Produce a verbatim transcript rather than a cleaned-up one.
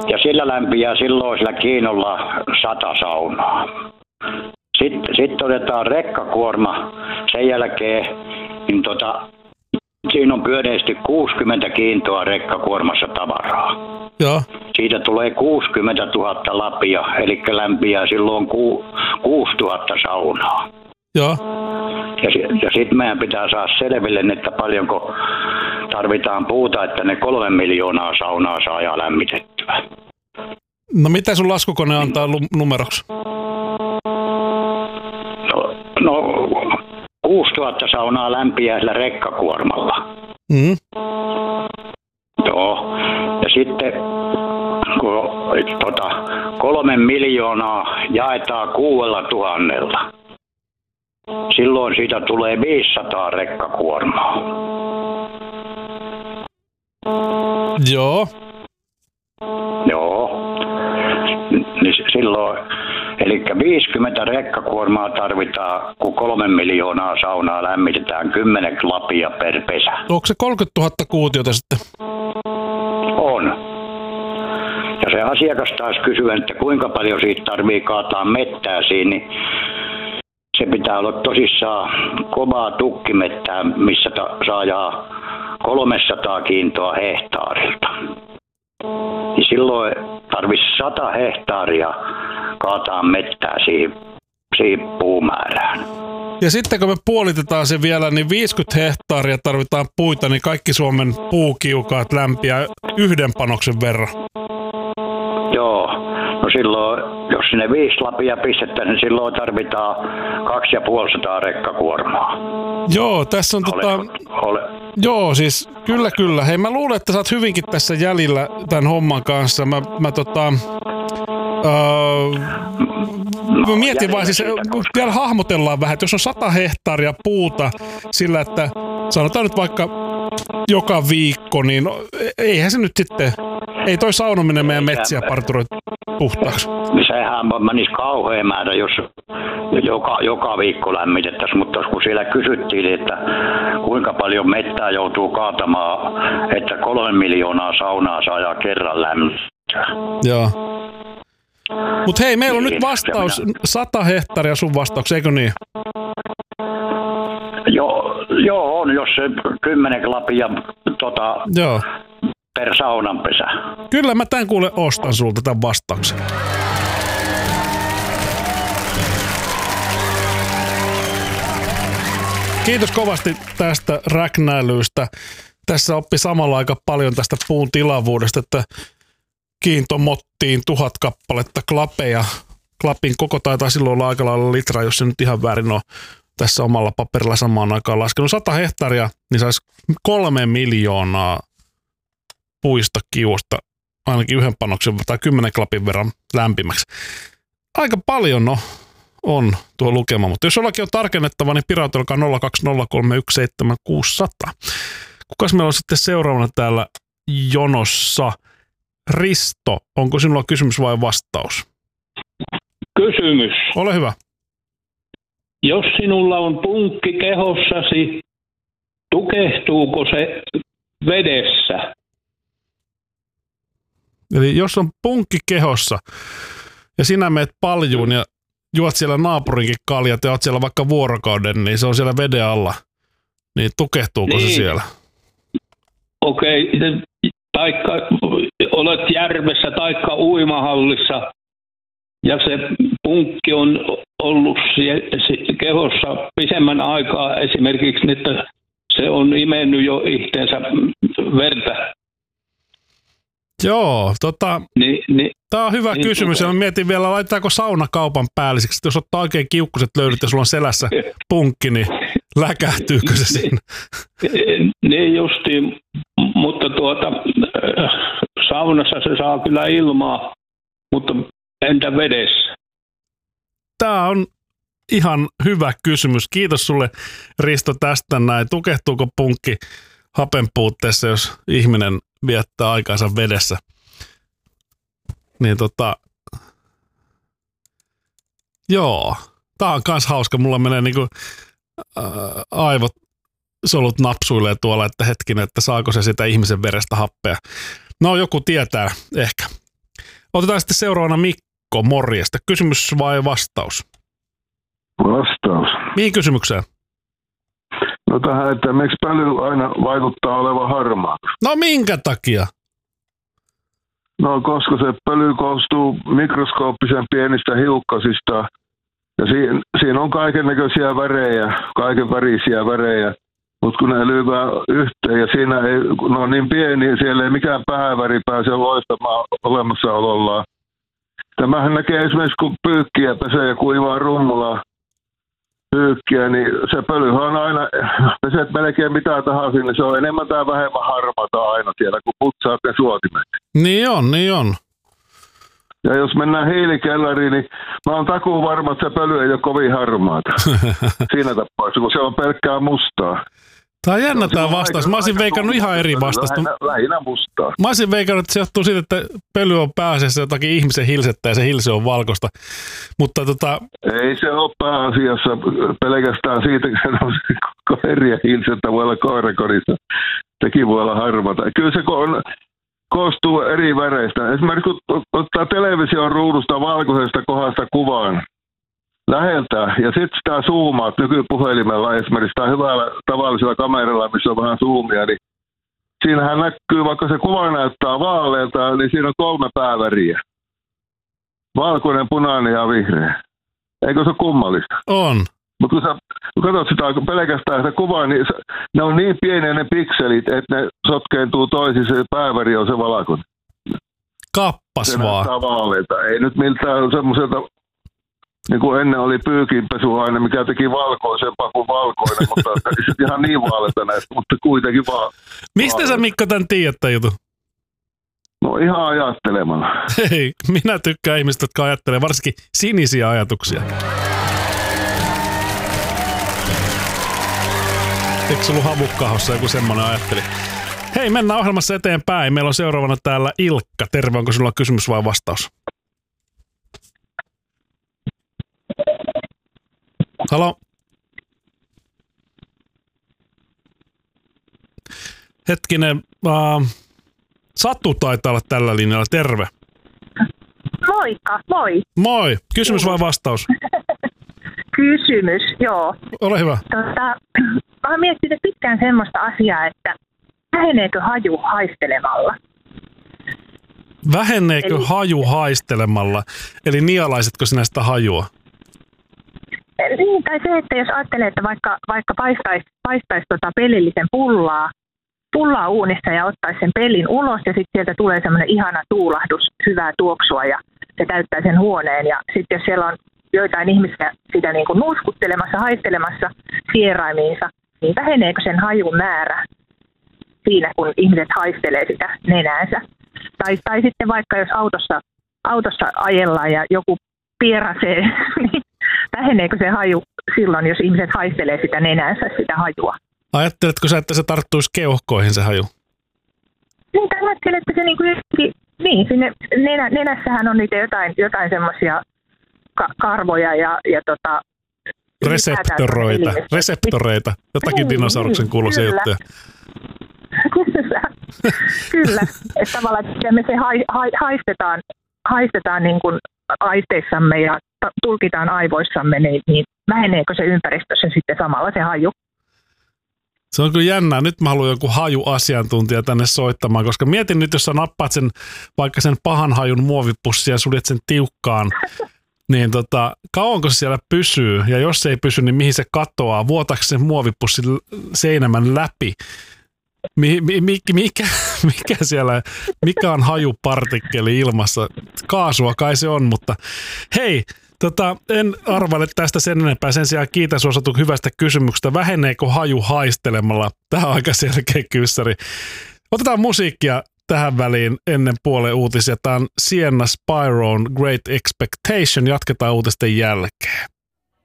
Ja sillä lämpiää silloin sillä kiinnolla sata saunaa. Sitten, sitten otetaan rekkakuorma. Sen jälkeen niin tota, siinä on pyöreästi kuusikymmentä kiintoa rekkakuormassa tavaraa. Joo. Siitä tulee kuusikymmentätuhatta lapia, eli lämpiää silloin ku, kuusituhatta saunaa. Joo. Ja, ja sitten meidän pitää saada selville, että paljonko tarvitaan puuta, että ne kolme miljoonaa saunaa saa lämmitettyä. No mitä sun laskukone antaa numeroksi? No, no kuusituhatta saunaa lämpiää sillä rekkakuormalla. Mm. Joo. Ja sitten kun tota, kolme miljoonaa jaetaan kuudella tuhannella. Silloin siitä tulee viisisataa rekkakuormaa. Joo. Joo. Niin silloin, eli viisikymmentä rekkakuormaa tarvitaan, kun kolme miljoonaa saunaa lämmitetään, kymmenen lapia per pesä. Onko se kolmekymmentätuhatta kuutiota sitten? On. Ja se asiakas taas kysyy, että kuinka paljon siitä tarvii kaataa mettää siinä, niin se pitää olla tosissaan kovaa tukkimettää, missä ta- saadaan kolmesataa kiintoa hehtaarilta. Ja silloin tarvitsisi sata hehtaaria kaataa mettää siihen, siihen puumäärään. Ja sitten kun me puolitetaan se vielä, niin viisikymmentä hehtaaria tarvitaan puita, niin kaikki Suomen puukiukaat lämpiää yhden panoksen verran. Joo, no silloin, jos sinne viisi lapia pistetään, niin silloin tarvitaan kaksi ja puoli sataa rekkakuormaa. Joo, tässä on tota... Ole. Joo, siis kyllä kyllä. Hei, mä luulen, että sä oot hyvinkin tässä jäljellä tämän homman kanssa. Mä, mä tota... Öö, mä mietin vaan siis, vielä hahmotellaan vähän, että jos on sata hehtaaria puuta sillä, että sanotaan nyt vaikka joka viikko, niin eihän se nyt sitten, ei toi saunominen meidän metsiä parturoi puhtaaksi. Sehän menisi kauhean määrä, jos joka, joka viikko lämmitettäisiin, mutta kun siellä kysyttiin, että kuinka paljon mettää joutuu kaatamaan, että kolme miljoonaa saunaa saa kerran lämmittää. Joo. Mut hei, meillä on nyt vastaus, sata hehtaaria sun vastaus, eikö niin? Joo, joo on, jos se kymmenen lapia tota, joo. per saunanpesä. Kyllä mä tän kuule ostan sulta tämän vastauksen. Kiitos kovasti tästä räknäilystä. Tässä oppi samalla aika paljon tästä puun tilavuudesta, että kiinto mottiin tuhat kappaletta klapeja. Klapin koko taitaa silloin olla aika lailla litra, jos se nyt ihan väärin on tässä omalla paperilla samaan aikaan laskenut. Sata hehtaaria, niin saisi kolme miljoonaa puista kiusta ainakin yhden panoksen tai kymmenen klapin verran lämpimäksi. Aika paljon no, on tuo lukema, mutta jos jollakin on tarkennettava, niin pirautelkaa nolla kaksi nolla kolme yksi seitsemän kuusi nolla nolla. Kukas meillä on sitten seuraavana täällä jonossa? Risto, onko sinulla kysymys vai vastaus? Kysymys. Ole hyvä. Jos sinulla on punkki kehossasi, tukehtuuko se vedessä? Eli jos on punkki kehossa ja sinä meet paljuun ja juot siellä naapurinkin kaljat ja oot siellä vaikka vuorokauden, niin se on siellä veden alla. Niin tukehtuuko niin. se siellä? Okei, okay. Taikka olet järvessä taikka uimahallissa ja se punkki on ollut kehossa pisemmän aikaa esimerkiksi, että se on imennyt jo itseensä verta. Joo, tota, niin, niin, tämä on hyvä niin, kysymys. Ja mä mietin vielä, laitetaanko sauna kaupan päälliseksi. Jos ottaa oikein kiukkuset löydät ja sulla on selässä punkki, niin läkähtyykö se siinä? Niin justiin, mutta tuota, saunassa se saa kyllä ilmaa, mutta entä vedessä? Tämä on ihan hyvä kysymys. Kiitos sulle, Risto, tästä näin. Tukehtuuko punkki hapen puutteessa, jos ihminen viettää aikaansa vedessä? Niin tota, joo, tää on kans hauska. Mulla menee niinku äh, aivot, solut napsuilee tuolla, että hetkinen, että saako se sitä ihmisen verestä happea. No joku tietää ehkä. Otetaan sitten seuraavana Mikko, morjesta. Kysymys vai vastaus? Vastaus. Mihin kysymykseen? No tähän, että miksi pöly aina vaikuttaa olevan harmaa? No minkä takia? No koska se pöly koostuu mikroskooppisen pienistä hiukkasista ja siinä, siinä on kaikennäköisiä värejä, kaiken värisiä värejä, mutta kun ne lyövää yhteen ja siinä ei, no niin pieni, siellä ei mikään pääväri pääse loistamaan olemassaolollaan. Tämähän näkee esimerkiksi kun pyykkiä pesee ja kuivaa rummulla pyykkiä, niin se pölyhän on aina, peset melkein mitä tahansa, niin se on enemmän tai vähemmän harmaata aina siellä, kun putsaat ne suotimet. Niin on, niin on. Ja jos mennään hiilikellariin, niin mä oon takuun varma, että se pöly ei ole kovin harmaata. Siinä tapauksessa, kun se on pelkkää mustaa. Tämä on jännä tämä vastaus. Mä olisin veikannut ihan eri vastausta. Lähinnä, lähinnä mustaa. Mä olisin veikannut, että se johtuu siitä, että pöly on pääasiassa jotakin ihmisen hilsettä ja se hilse on valkoista. Mutta tota... Ei se ole pääasiassa pelkästään siitä, että on koiria hilsettä, voi olla koirakodissa. Sekin voi olla harmata. Kyllä se on, koostuu eri väreistä. Esimerkiksi kun ottaa television ruudusta valkoisesta kohdasta kuvaan läheltä ja sitten sitä zoomaat nykypuhelimella esimerkiksi tai hyvällä tavallisella kameralla, missä on vähän zoomia, niin siinähän näkyy, vaikka se kuva näyttää vaaleelta, niin siinä on kolme pääväriä. Valkoinen, punainen ja vihreä. Eikö se ole kummallista? On. Mutta kun sä kun katsot sitä pelkästään sitä kuvaa, niin se, ne on niin pieniä ne pikselit, että ne sotkeentuu toisiinsa ja pääväri on se valkoinen. Kappas se vaan. näyttää vaaleelta. Ei nyt miltään semmoiselta, niin kuin ennen oli pyykinpesuaine, mikä teki valkoisempaa kuin valkoinen, mutta ei se ihan niin vaaleita näistä, mutta kuitenkin vaan. Mistä vaaleita. sä Mikko tän tiedät tämän jutun? No ihan ajattelemalla. Hei, minä tykkään ihmistä, jotka ajattelee varsinkin sinisiä ajatuksia. Eikö se ollut havukkahossa joku semmoinen ajatteli? Hei, mennään ohjelmassa eteenpäin. Meillä on seuraavana täällä Ilkka. Terve, onko sinulla kysymys vai vastaus? Halo? Hetkinen, äh, Satu taitaa olla tällä linjalla. Terve. Moikka, moi. Moi. Kysymys vai vastaus? Kysymys, joo. Ole hyvä. Tota, mä oon miettinyt pitkään semmoista asiaa, että väheneekö haju haistelemalla? Väheneekö Eli... haju haistelemalla? Eli nialaisetko sinä sitä hajua? Niin, tai se, että jos ajattelee, että vaikka, vaikka paistaisi, paistaisi tota pelillisen pullaa, pullaa uunissa ja ottaisi sen pelin ulos ja sitten sieltä tulee semmoinen ihana tuulahdus, hyvää tuoksua ja se täyttää sen huoneen. Ja sitten jos siellä on joitain ihmisiä sitä niin kuin nuuskuttelemassa, haistelemassa sieraimiinsa, niin väheneekö sen hajun määrä siinä, kun ihmiset haistelee sitä nenäänsä? Tai, tai sitten vaikka jos autossa, autossa ajellaan ja joku pierasee, niin väheneekö se haju silloin, jos ihmiset haistelee sitä nenäänsä, sitä hajua? Ajatteletko sä, että se tarttuisi keuhkoihin se haju? Niin, tai ajattelen, että se niin kuin, niin, sinne nenä, nenässähän on niitä jotain, jotain semmoisia ka- karvoja ja, ja tota... Reseptoroita, reseptoreita, jotakin niin, dinosauruksen kuuloisia juttuja. Kyllä, kyllä. Että tavallaan että me se hai, hai, haistetaan, haistetaan niin kuin aisteissamme ja tulkitaan aivoissamme, niin, niin väheneekö se ympäristössä sitten samalla se haju? Se on kyllä jännää. Nyt mä haluan joku hajuasiantuntija tänne soittamaan, koska mietin nyt, jos sä nappaat sen, vaikka sen pahan hajun muovipussia ja suljet sen tiukkaan, niin tota, kauanko se siellä pysyy? Ja jos se ei pysy, niin mihin se katoaa? Vuotaako se muovipussi seinämän läpi? Mi, mi, mi, mikä, mikä siellä, mikä on hajupartikkeli ilmassa? Kaasua kai se on, mutta hei, tota, en arvaile tästä sen enempää. Sen sijaan kiitos Satu hyvästä kysymyksestä. Väheneekö haju haistelemalla? Tämä on aika selkeä kyssäri. Otetaan musiikkia tähän väliin ennen puolen uutisia. Tämä on Sienna Spyron Great Expectation. Jatketaan uutisten jälkeen.